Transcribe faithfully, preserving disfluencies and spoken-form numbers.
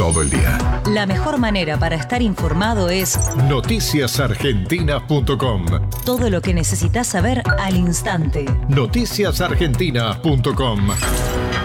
todo el día. La mejor manera para estar informado es noticias argentinas punto com. Todo lo que necesitas saber al instante. noticias argentinas punto com.